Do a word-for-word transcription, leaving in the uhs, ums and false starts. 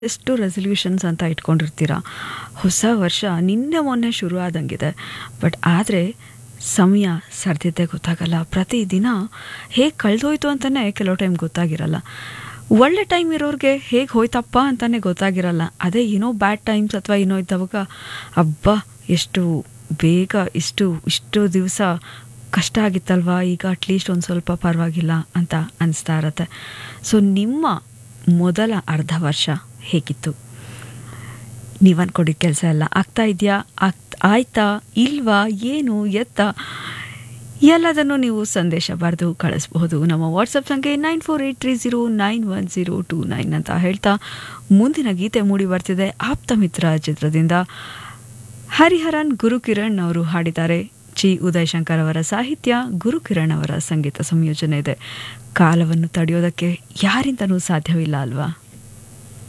ಎಷ್ಟು ರೆಸಲ್ಯೂಷನ್ಸ್ ಅಂತ ಇಟ್ಕೊಂಡಿರ್ತೀರ. ಹೊಸ ವರ್ಷ ನಿನ್ನೆ ಮೊನ್ನೆ ಶುರು ಆದಂಗಿದೆ. ಬಟ್ ಆದರೆ ಸಮಯ ಸರಿದಿದ್ದೇ ಗೊತ್ತಾಗಲ್ಲ. ಪ್ರತಿದಿನ ಹೇಗೆ ಕಳೆದೋಯ್ತು ಅಂತಲೇ ಕೆಲವು ಟೈಮ್ ಗೊತ್ತಾಗಿರಲ್ಲ. ಒಳ್ಳೆ ಟೈಮ್ ಇರೋರಿಗೆ ಹೇಗೆ ಹೋಯ್ತಪ್ಪ ಅಂತಲೇ ಗೊತ್ತಾಗಿರಲ್ಲ. ಅದೇ ಏನೋ ಬ್ಯಾಡ್ ಟೈಮ್ಸ್ ಅಥವಾ ಏನೋ ಇದ್ದವಾಗ ಅಬ್ಬಾ ಎಷ್ಟು ಬೇಗ ಇಷ್ಟು ಇಷ್ಟು ದಿವಸ ಕಷ್ಟ ಆಗಿತ್ತಲ್ವಾ, ಈಗ ಅಟ್ಲೀಸ್ಟ್ ಒಂದು ಸ್ವಲ್ಪ ಪರವಾಗಿಲ್ಲ ಅಂತ ಅನಿಸ್ತಾ ಇರತ್ತೆ. ಸೊ ನಿಮ್ಮ ಮೊದಲ ಅರ್ಧ ವರ್ಷ ಹೇಗಿತ್ತು? ನೀವು ಅಂದ್ಕೊಂಡಿದ್ದ ಕೆಲಸ ಎಲ್ಲ ಆಗ್ತಾ ಇದೆಯಾ, ಆಗ್ ಆಯ್ತಾ ಇಲ್ವಾ, ಏನು ಎತ್ತ ಎಲ್ಲದನ್ನು ನೀವು ಸಂದೇಶ ಬರೆದು ಕಳಿಸ್ಬಹುದು. ನಮ್ಮ ವಾಟ್ಸಪ್ ಸಂಖ್ಯೆ nine four eight three zero nine one zero two nine ಅಂತ ಹೇಳ್ತಾ ಮುಂದಿನ ಗೀತೆ ಮೂಡಿ ಬರ್ತಿದೆ. ಆಪ್ತ ಮಿತ್ರ ಚಿತ್ರದಿಂದ ಹರಿಹರನ್ ಗುರುಕಿರಣ್ ಅವರು ಹಾಡಿದ್ದಾರೆ. ಜಿ ಉದಯ್ ಶಂಕರ್ ಅವರ ಸಾಹಿತ್ಯ, ಗುರುಕಿರಣ್ ಅವರ ಸಂಗೀತ ಸಂಯೋಜನೆ ಇದೆ. ಕಾಲವನ್ನು ತಡೆಯೋದಕ್ಕೆ ಯಾರಿಂದನೂ ಸಾಧ್ಯವಿಲ್ಲ ಅಲ್ವಾ?